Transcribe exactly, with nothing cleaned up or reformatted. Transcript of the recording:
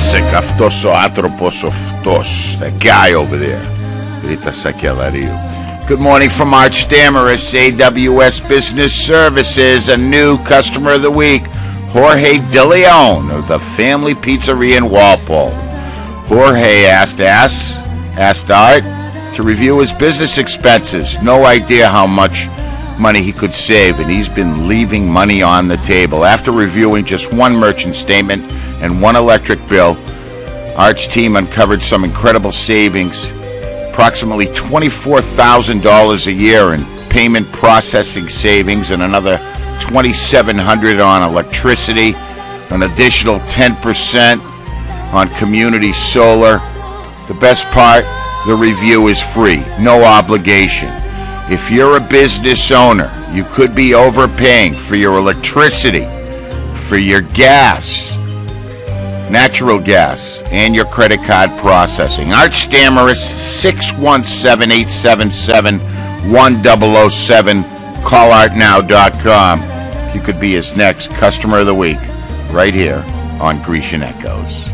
classic. Αυτός ο άνθρωπος αυτός. That guy over there. Rita Sakellariou. Good morning from Art Stamaris, A W S Business Services. A new customer of the week, Jorge De Leon of the Family Pizzeria in Walpole. Jorge asked us, asked Art to review his business expenses. No idea how much money he could save, and he's been leaving money on the table. After reviewing just one merchant statement and one electric bill, Art's team uncovered some incredible savings, approximately twenty-four thousand dollars a year in payment processing savings, and another twenty-seven hundred dollars on electricity, an additional ten percent on community solar. The best part, the review is free, no obligation. If you're a business owner, you could be overpaying for your electricity, for your gas, natural gas, and your credit card processing. Art Stamaris, six one seven, eight seven seven, one zero zero seven. call art now dot com. You could be his next customer of the week right here on Grecian Echoes.